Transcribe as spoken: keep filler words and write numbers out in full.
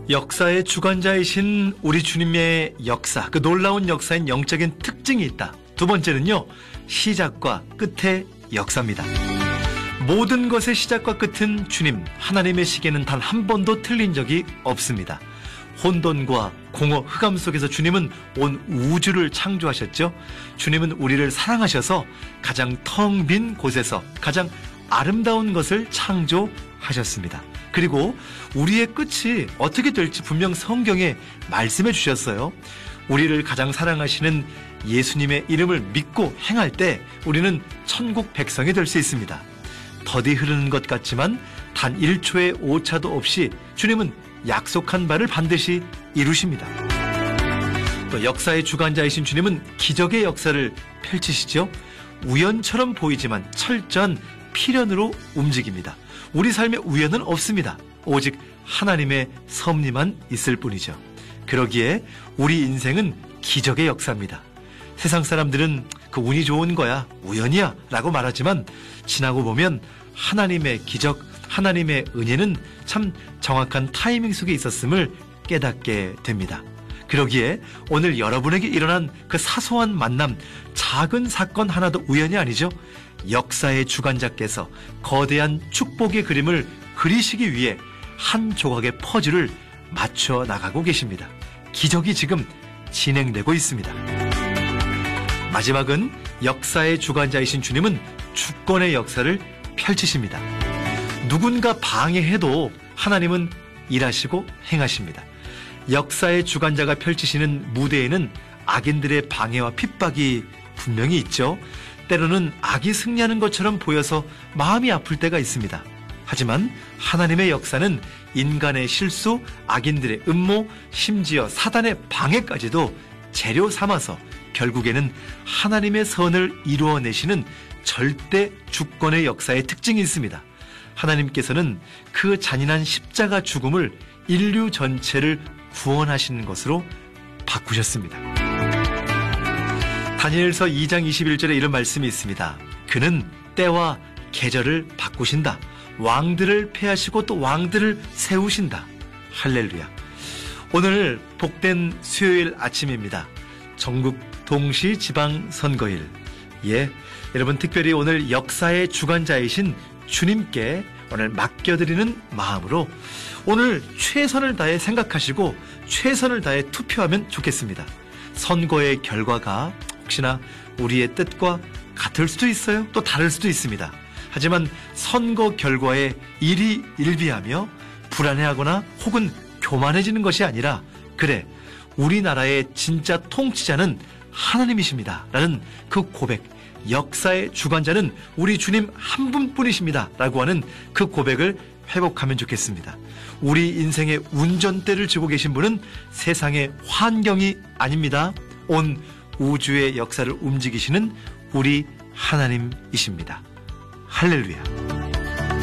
역사의 주관자이신 우리 주님의 역사, 그 놀라운 역사엔 영적인 특징이 있다. 두 번째는요, 시작과 끝의 역사입니다. 모든 것의 시작과 끝은 주님, 하나님의 시계는 단 한 번도 틀린 적이 없습니다. 혼돈과 공허, 흑암 속에서 주님은 온 우주를 창조하셨죠. 주님은 우리를 사랑하셔서 가장 텅 빈 곳에서 가장 아름다운 것을 창조하셨습니다. 그리고 우리의 끝이 어떻게 될지 분명 성경에 말씀해 주셨어요. 우리를 가장 사랑하시는 예수님의 이름을 믿고 행할 때 우리는 천국 백성이 될 수 있습니다. 더디 흐르는 것 같지만 단 일 초의 오차도 없이 주님은 약속한 바를 반드시 이루십니다. 또 역사의 주관자이신 주님은 기적의 역사를 펼치시죠. 우연처럼 보이지만 철저한 필연으로 움직입니다. 우리 삶에 우연은 없습니다. 오직 하나님의 섭리만 있을 뿐이죠. 그러기에 우리 인생은 기적의 역사입니다. 세상 사람들은 그 운이 좋은 거야, 우연이야 라고 말하지만 지나고 보면 하나님의 기적, 하나님의 은혜는 참 정확한 타이밍 속에 있었음을 깨닫게 됩니다. 그러기에 오늘 여러분에게 일어난 그 사소한 만남, 작은 사건 하나도 우연이 아니죠. 역사의 주관자께서 거대한 축복의 그림을 그리시기 위해 한 조각의 퍼즐을 맞춰 나가고 계십니다. 기적이 지금 진행되고 있습니다. 마지막은 역사의 주관자이신 주님은 주권의 역사를 펼치십니다. 누군가 방해해도 하나님은 일하시고 행하십니다. 역사의 주관자가 펼치시는 무대에는 악인들의 방해와 핍박이 분명히 있죠. 때로는 악이 승리하는 것처럼 보여서 마음이 아플 때가 있습니다. 하지만 하나님의 역사는 인간의 실수, 악인들의 음모, 심지어 사단의 방해까지도 재료 삼아서 결국에는 하나님의 선을 이루어내시는 절대 주권의 역사의 특징이 있습니다. 하나님께서는 그 잔인한 십자가 죽음을 인류 전체를 구원하시는 것으로 바꾸셨습니다. 다니엘서 이 장 이십일 절에 이런 말씀이 있습니다. 그는 때와 계절을 바꾸신다. 왕들을 폐하시고 또 왕들을 세우신다. 할렐루야. 오늘 복된 수요일 아침입니다. 전국 동시 지방 선거일. 예, 여러분 특별히 오늘 역사의 주관자이신 주님께 오늘 맡겨드리는 마음으로 오늘 최선을 다해 생각하시고 최선을 다해 투표하면 좋겠습니다. 선거의 결과가 혹시나 우리의 뜻과 같을 수도 있어요. 또 다를 수도 있습니다. 하지만 선거 결과에 일희일비하며 불안해하거나 혹은 교만해지는 것이 아니라 그래, 우리나라의 진짜 통치자는 하나님이십니다 라는 그 고백, 역사의 주관자는 우리 주님 한 분뿐이십니다 라고 하는 그 고백을 회복하면 좋겠습니다. 우리 인생의 운전대를 쥐고 계신 분은 세상의 환경이 아닙니다. 온 우주의 역사를 움직이시는 우리 하나님이십니다. 할렐루야.